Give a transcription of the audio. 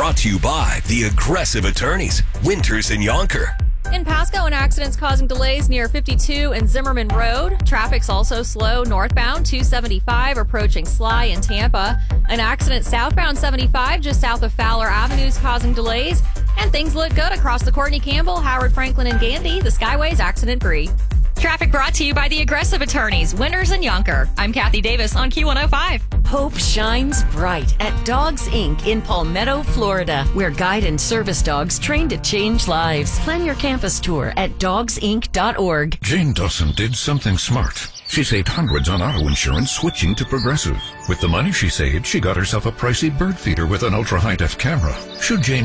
brought to you by the Aggressive Attorneys, Winters and Yonker. In Pasco, an accident's causing delays near 52 and Zimmerman Road. Traffic's also slow northbound 275 approaching Sly in Tampa. An accident southbound 75 just south of Fowler Avenue is causing delays. And things look good across the Courtney Campbell, Howard Franklin, and Gandy. The Skyway's accident-free. Traffic brought to you by the Aggressive Attorneys, Winters and Yonker. I'm Kathy Davis on Q105. Hope shines bright at Dogs Inc. in Palmetto, Florida, where guide and service dogs train to change lives. Plan your campus tour at dogsinc.org. Jane Dawson did something smart. She saved hundreds on auto insurance switching to Progressive. With the money she saved, she got herself a pricey bird feeder with an ultra-high-def camera. Should Jane